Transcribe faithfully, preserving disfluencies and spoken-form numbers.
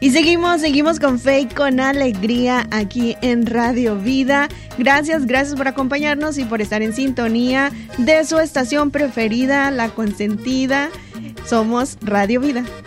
Y seguimos, seguimos con fe y con alegría aquí en Radio Vida. Gracias, gracias por acompañarnos y por estar en sintonía de su estación preferida, la consentida. Somos Radio Vida.